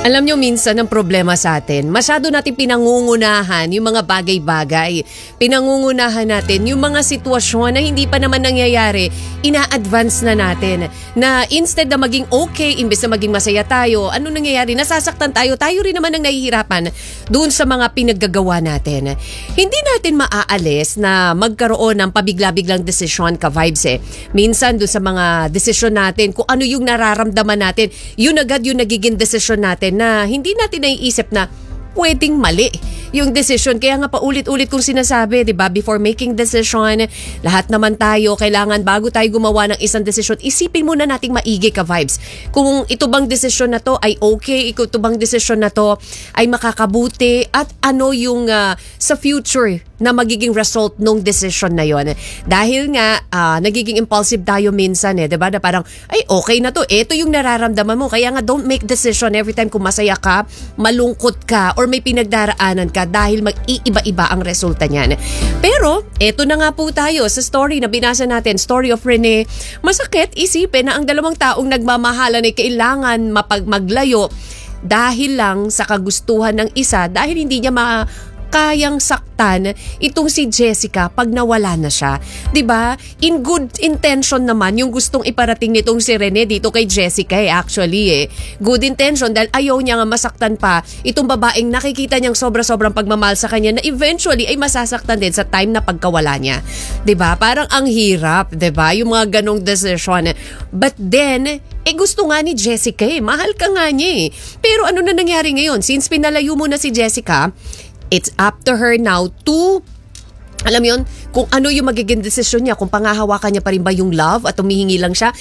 Alam nyo, minsan ang problema sa atin, masyado natin pinangungunahan yung mga bagay-bagay. Pinangungunahan natin yung mga sitwasyon na hindi pa naman nangyayari, ina-advance na natin. Na instead na maging okay, imbes na maging masaya tayo, ano nangyayari? Nasasaktan tayo, tayo rin naman ang nahihirapan doon sa mga pinaggagawa natin. Hindi natin maaalis na magkaroon ng pabigla-biglang desisyon, ka-vibes eh. Minsan doon sa mga desisyon natin, kung ano yung nararamdaman natin, yun agad yung nagiging desisyon natin na hindi natin naiisip na pwedeng mali yung decision. Kaya nga paulit-ulit kong sinasabi, 'di ba? Before making decision, lahat naman tayo kailangan bago tayo gumawa ng isang decision, isipin muna nating maigi, ka-vibes. Kung ito bang decision na to ay okay, ito bang decision na to ay makakabuti, at ano yung sa future na magiging result nung decision na yon. Dahil nga nagiging impulsive tayo minsan 'di ba? Na parang ay okay na to, ito yung nararamdaman mo. Kaya nga don't make decision every time kung masaya ka, malungkot ka, or may pinagdaraanan ka, dahil mag-iiba-iba ang resulta niyan. Pero eto na nga po tayo sa story na binasa natin, story of Rene. Masakit isipin na ang dalawang taong nagmamahalan ay kailangan maglayo dahil lang sa kagustuhan ng isa, dahil hindi niya kayang saktan itong si Jessica pag nawala na siya. 'Di ba? In good intention naman yung gustong iparating nitong si Rene dito kay Jessica actually. Good intention dahil ayaw niya nga masaktan pa itong babaeng nakikita niyang sobra-sobrang pagmamahal sa kanya, na eventually ay masasaktan din sa time na pagkawala niya. 'Di ba? Parang ang hirap, 'di ba? Yung mga ganong decision. But then gusto nga ni Jessica mahal ka nga niya Pero ano na nangyari ngayon? Since pinalayo mo na si Jessica, it's up to her now to, alam yon, kung ano yung magiging desisyon niya, kung pangahawakan niya pa rin ba yung love at humihinga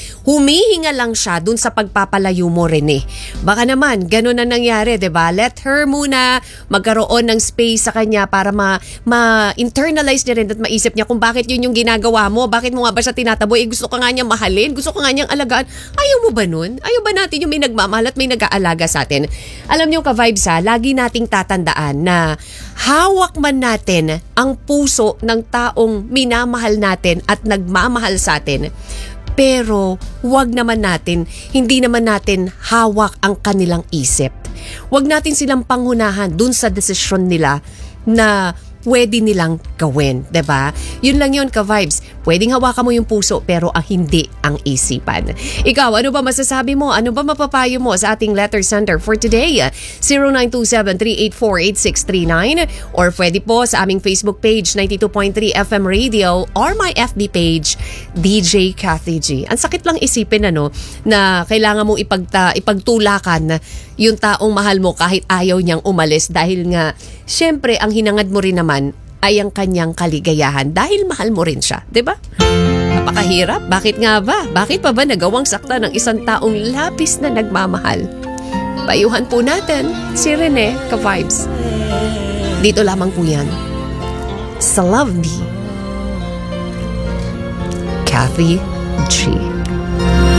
lang siya dun sa pagpapalayo mo, Rene. Baka naman, ganun na nangyari, 'di ba? Let her muna magkaroon ng space sa kanya para ma-internalize niya rin at maisip niya kung bakit yun yung ginagawa mo, bakit mo nga ba siya tinataboy, gusto ka nga niyang mahalin, gusto ka nga niyang alagaan. Ayaw mo ba nun? Ayaw ba natin yung may nagmamahal at may nag-aalaga sa atin? Alam niyo, ka-vibes lagi nating tatandaan na hawak man natin ang puso ng taong minamahal natin at nagmamahal sa atin, pero hindi naman natin hawak ang kanilang isip. Huwag natin silang panghunahan dun sa desisyon nila na pwede nilang gawin, 'di ba? Yun lang yun, ka-vibes. Pwedeng hawakan mo yung puso pero hindi ang isipan. Ikaw, ano ba masasabi mo? Ano ba mapapayo mo sa ating letter sender for today? 0927-384-8639 or pwede po sa aming Facebook page 92.3 FM Radio or my FB page DJ Kathy G. Ang sakit lang isipin na kailangan mong ipagtulakan yung taong mahal mo kahit ayaw niyang umalis, dahil nga syempre ang hinangad mo rin naman ay ang kanyang kaligayahan dahil mahal mo rin siya, 'di ba? Napakahirap. Bakit nga ba? Bakit pa ba nagawang sakta ng isang taong labis na nagmamahal? Payuhan po natin si Rene, ka-vibes. Dito lamang po yan sa Love Me, Kathy G.